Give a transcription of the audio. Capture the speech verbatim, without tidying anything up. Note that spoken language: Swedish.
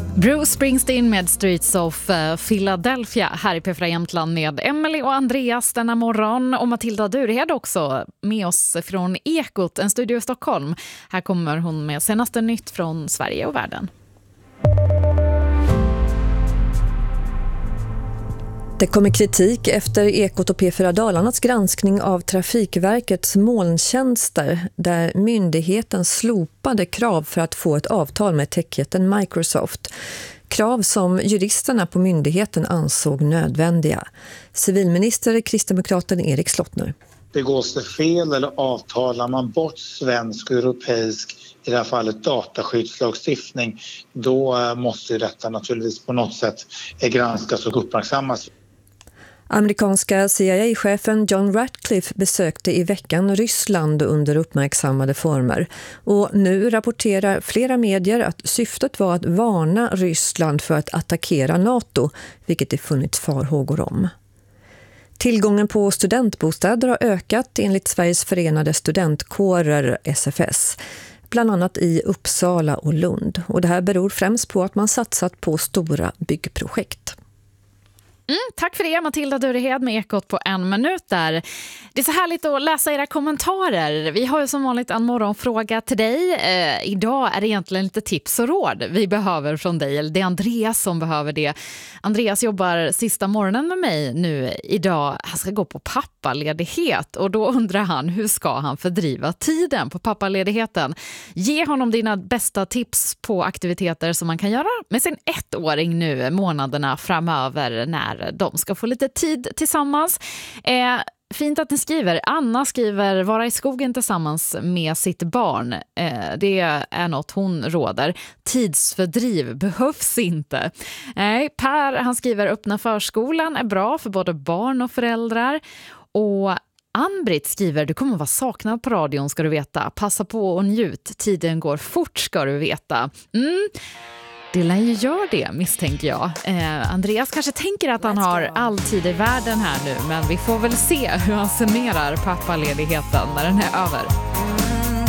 Bruce Springsteen med Streets of Philadelphia här i P fyra Jämtland med Emily och Andreas denna morgon. Och Matilda Durhed också med oss från Ekot, en studio i Stockholm. Här kommer hon med senaste nytt från Sverige och världen. Det kommer kritik efter Ekot och P fyra Dalarnas granskning av Trafikverkets molntjänster där myndigheten slopade krav för att få ett avtal med techjätten Microsoft. Krav som juristerna på myndigheten ansåg nödvändiga. Civilminister kristdemokraten Erik Slottner. Begås det fel eller avtalar man bort svensk och europeisk, i det här fallet dataskyddslagstiftning, då måste detta naturligtvis på något sätt granskas och uppmärksammas. Amerikanska C I A-chefen John Ratcliffe besökte i veckan Ryssland under uppmärksammade former. Och nu rapporterar flera medier att syftet var att varna Ryssland för att attackera NATO, vilket det funnits farhågor om. Tillgången på studentbostäder har ökat enligt Sveriges förenade studentkårer S F S. Bland annat i Uppsala och Lund. Och det här beror främst på att man satsat på stora byggprojekt. Mm, tack för det Matilda Durhed med Ekot på en minut där. Det är så härligt att läsa era kommentarer. Vi har ju som vanligt en morgonfråga till dig. Eh, idag är det egentligen lite tips och råd vi behöver från dig. Eller det är Andreas som behöver det. Andreas jobbar sista morgonen med mig nu idag. Han ska gå på pappaledighet och då undrar han hur ska han fördriva tiden på pappaledigheten. Ge honom dina bästa tips på aktiviteter som man kan göra med sin ettåring nu månaderna framöver när de ska få lite tid tillsammans. Eh, fint att ni skriver. Anna skriver vara i skogen tillsammans med sitt barn. Eh, det är något hon råder. Tidsfördriv behövs inte. Nej, Per han skriver öppna förskolan är bra för både barn och föräldrar. Och Ann-Britt skriver du kommer vara saknad på radion ska du veta. Passa på och njut. Tiden går fort ska du veta. Mm. Det lär ju göra det, misstänker jag. Eh, Andreas kanske tänker att han har all tid i världen här nu, men vi får väl se hur han summerar pappaledigheten när den är över.